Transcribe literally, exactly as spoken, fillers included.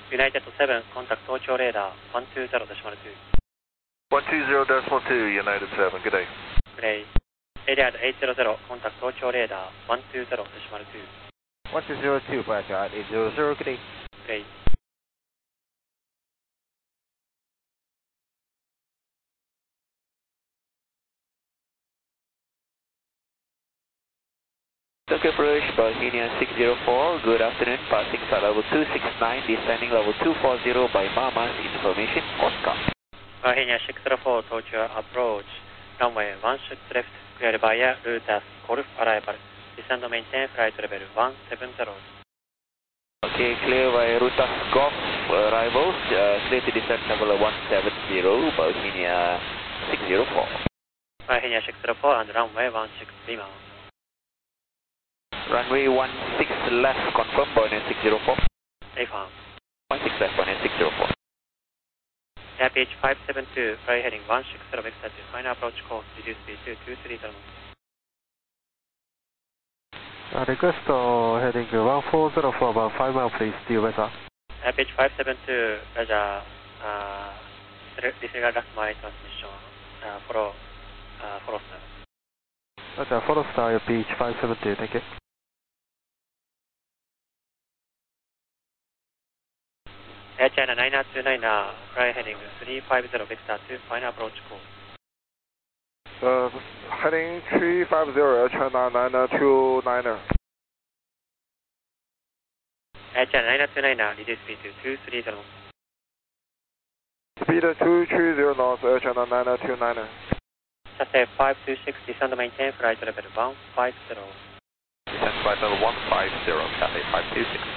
United セブン、コンタクト東京レーダー、いちにゼロデシマルに。 いちにゼロデシマルに、United セブン、good day。 グレイ。エリアドはちゼロゼロ、コンタクト東京レーダー、いちにゼロデシマルに。 いちにゼロに、Flash at はちゼロゼロ、good day。 グレイ。 Tokyo approach, Bohemia six zero four, good afternoon, passing flight level two six nine, descending level two four zero by Mama's information, Oscar. Bohemia six zero four, Tokyo approach, runway one six left, cleared by air, route as Golf arrival, descend and maintain flight level one seven zero. Okay, clear by route as Golf arrivals, uh, clear to descend level one seven zero, Bohemia six zero four. Bohemia six zero four and runway one six Lima. Runway one six left, confirm, Bohemia six zero four. Affirm. one six left, Bohemia six zero four. Airpage five seven two, fly heading one six zero vector to final approach course, reduce speed to two three zero. Uh, request uh, heading one four zero for about five miles, please, to you, weather. Airpage five seven two, Roger, uh, disregard last mile transmission, uh, follow, uh, follow star. Roger, follow star, Airpage five seven two, thank you. Air China nine two nine, fly heading three five zero vector to final approach course. Uh, heading three five zero, Air China nine two nine. Air China nine two nine, reduce speed to two three zero. Speed two three zero knots, Air China nine two nine. Chassis five two six, descend and maintain flight level one five zero. Descend flight level one five zero, Chassis five two six.